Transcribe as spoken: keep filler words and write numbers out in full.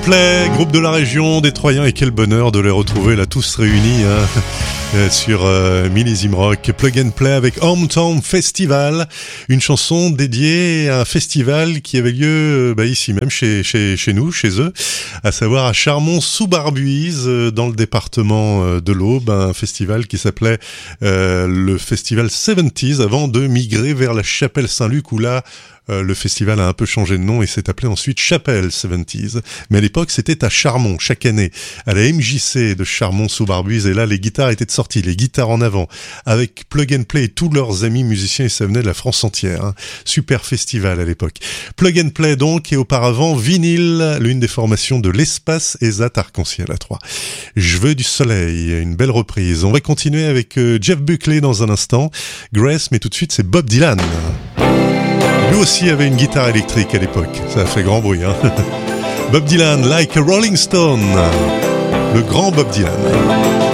Play, groupe de la région des Troyens, et quel bonheur de les retrouver là tous réunis hein, sur euh, Millésime Rock. Plug and Play avec Hometown Festival, une chanson dédiée à un festival qui avait lieu bah, ici même chez, chez, chez nous, chez eux, à savoir à Charmont-sous-Barbuise, dans le département de l'Aube, un festival qui s'appelait euh, le Festival soixante-dix avant de migrer vers la Chapelle Saint-Luc où là Euh, le festival a un peu changé de nom et s'est appelé ensuite Chapelle soixante-dix. Mais à l'époque, c'était à Charmont, chaque année, à la M J C de Charmont-sous-Barbuise. Et là, les guitares étaient de sortie, les guitares en avant, avec Plug and Play et tous leurs amis musiciens, et ça venait de la France entière. Hein. Super festival à l'époque. Plug and Play donc, et auparavant, Vinyl, l'une des formations de l'Espace Ezat Arc-en-Ciel à Troyes. Je veux du soleil, une belle reprise. On va continuer avec euh, Jeff Buckley dans un instant. Grace, mais tout de suite, c'est Bob Dylan. Lui aussi avait une guitare électrique à l'époque. Ça a fait grand bruit, hein. Bob Dylan, Like a Rolling Stone. Le grand Bob Dylan.